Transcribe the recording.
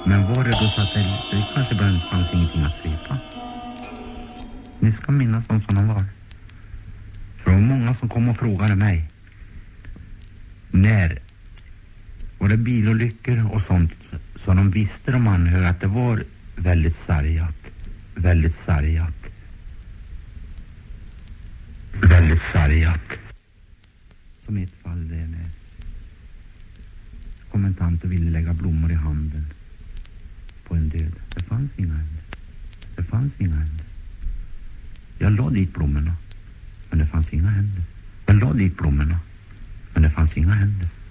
Men var det då så att det kanske bara fanns ingenting att svepa? Ni ska minnas dem som de var. För det var många som kom och frågade mig. När var det bilolyckor och sånt, så de visste de anhöriga att det var väldigt sargat. Väldigt sargat. Väldigt sargat. Som i ett fall där när kommentanten ville lägga blommor i handen på en död. Det fanns inga händer. Det fanns inga händer. Jag la dit blommorna, men det fanns inga händer. Jag la dit blommorna, men det fanns inga händer.